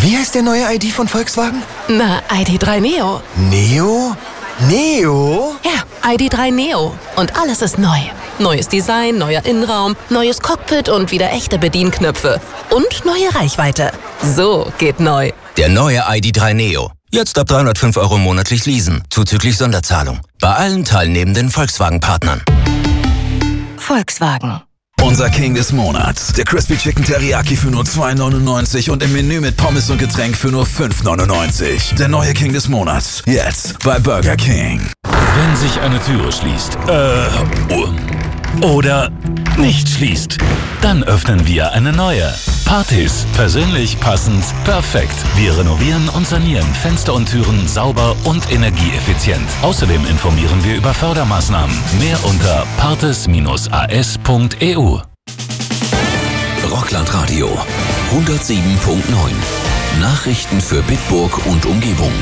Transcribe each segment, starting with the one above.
Wie heißt der neue ID von Volkswagen? Na, ID.3 Neo. Neo? Neo? Ja, ID.3 Neo. Und alles ist neu. Neues Design, neuer Innenraum, neues Cockpit und wieder echte Bedienknöpfe. Und neue Reichweite. So geht neu. Der neue ID.3 Neo. Jetzt ab 305 € monatlich leasen, zuzüglich Sonderzahlung. Bei allen teilnehmenden Volkswagen-Partnern. Volkswagen. Unser King des Monats. Der Crispy Chicken Teriyaki für nur 2,99 und im Menü mit Pommes und Getränk für nur 5,99. Der neue King des Monats. Jetzt bei Burger King. Wenn sich eine Türe schließt, oder nicht schließt, dann öffnen wir eine neue. Partys, persönlich, passend, perfekt. Wir renovieren und sanieren Fenster und Türen sauber und energieeffizient. Außerdem informieren wir über Fördermaßnahmen. Mehr unter partes-as.eu. Rockland Radio 107.9. Nachrichten für Bitburg und Umgebung.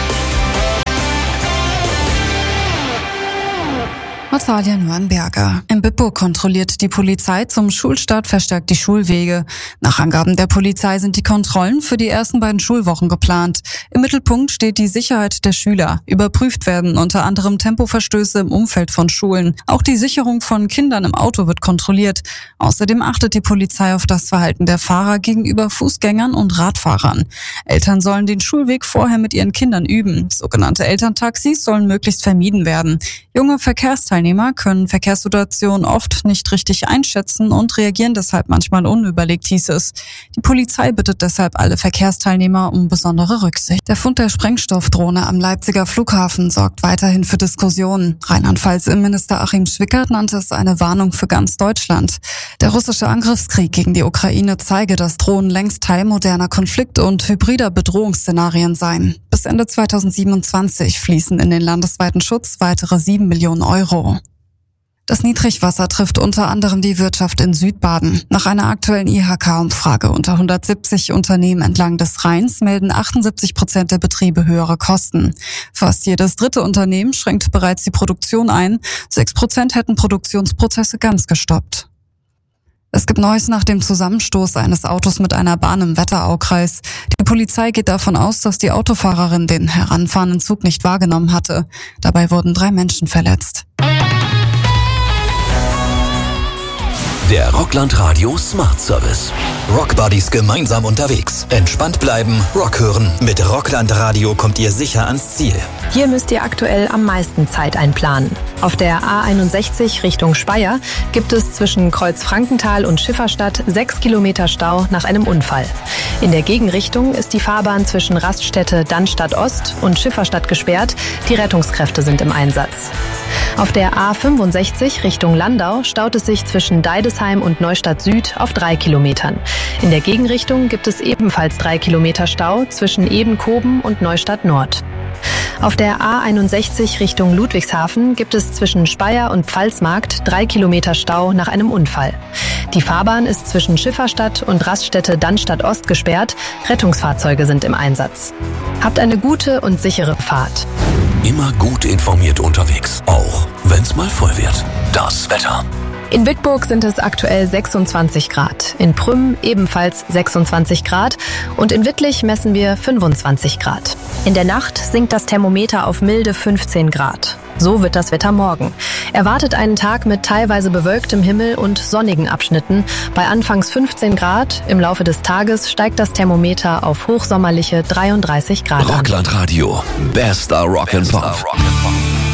Natalia Nürnberger. In Bitburg kontrolliert die Polizei zum Schulstart verstärkt die Schulwege. Nach Angaben der Polizei sind die Kontrollen für die ersten beiden Schulwochen geplant. Im Mittelpunkt steht die Sicherheit der Schüler. Überprüft werden unter anderem Tempoverstöße im Umfeld von Schulen. Auch die Sicherung von Kindern im Auto wird kontrolliert. Außerdem achtet die Polizei auf das Verhalten der Fahrer gegenüber Fußgängern und Radfahrern. Eltern sollen den Schulweg vorher mit ihren Kindern üben. Sogenannte Elterntaxis sollen möglichst vermieden werden. Junge Verkehrsteilnehmer können Verkehrssituationen oft nicht richtig einschätzen und reagieren deshalb manchmal unüberlegt, hieß es. Die Polizei bittet deshalb alle Verkehrsteilnehmer um besondere Rücksicht. Der Fund der Sprengstoffdrohne am Leipziger Flughafen sorgt weiterhin für Diskussionen. Rheinland-Pfalz-Innenminister Achim Schwickert nannte es eine Warnung für ganz Deutschland. Der russische Angriffskrieg gegen die Ukraine zeige, dass Drohnen längst Teil moderner Konflikt- und hybrider Bedrohungsszenarien seien. Bis Ende 2027 fließen in den landesweiten Schutz weitere 7 Millionen €. Das Niedrigwasser trifft unter anderem die Wirtschaft in Südbaden. Nach einer aktuellen IHK-Umfrage unter 170 Unternehmen entlang des Rheins melden 78% der Betriebe höhere Kosten. Fast jedes dritte Unternehmen schränkt bereits die Produktion ein. 6% hätten Produktionsprozesse ganz gestoppt. Es gibt Neues nach dem Zusammenstoß eines Autos mit einer Bahn im Wetteraukreis. Die Polizei geht davon aus, dass die Autofahrerin den heranfahrenden Zug nicht wahrgenommen hatte. Dabei wurden 3 Menschen verletzt. Der Rockland Radio Smart Service. Rockbuddies gemeinsam unterwegs. Entspannt bleiben, Rock hören. Mit Rockland Radio kommt ihr sicher ans Ziel. Hier müsst ihr aktuell am meisten Zeit einplanen. Auf der A61 Richtung Speyer gibt es zwischen Kreuzfrankenthal und Schifferstadt 6 Kilometer Stau nach einem Unfall. In der Gegenrichtung ist die Fahrbahn zwischen Raststätte Dannstatt Ost und Schifferstadt gesperrt. Die Rettungskräfte sind im Einsatz. Auf der A65 Richtung Landau staut es sich zwischen Deidesheim und Neustadt Süd auf 3 Kilometern. In der Gegenrichtung gibt es ebenfalls 3 Kilometer Stau zwischen Ebenkoben und Neustadt Nord. Auf der A61 Richtung Ludwigshafen gibt es zwischen Speyer und Pfalzmarkt 3 Kilometer Stau nach einem Unfall. Die Fahrbahn ist zwischen Schifferstadt und Raststätte Dannstatt Ost gesperrt. Rettungsfahrzeuge sind im Einsatz. Habt eine gute und sichere Fahrt. Immer gut informiert unterwegs, auch wenn's mal voll wird. Das Wetter. In Bitburg sind es aktuell 26 Grad, in Prüm ebenfalls 26 Grad und in Wittlich messen wir 25 Grad. In der Nacht sinkt das Thermometer auf milde 15 Grad. So wird das Wetter morgen. Erwartet einen Tag mit teilweise bewölktem Himmel und sonnigen Abschnitten. Bei anfangs 15 Grad, im Laufe des Tages steigt das Thermometer auf hochsommerliche 33 Grad an. Rockland Radio, bester Rock and Pop.